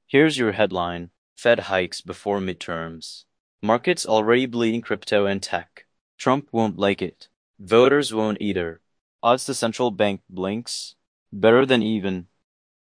Here's your headline: Fed hikes before midterms. Markets already bleeding crypto and tech. Trump won't like it. Voters won't either. Odds the central bank blinks. Better than even.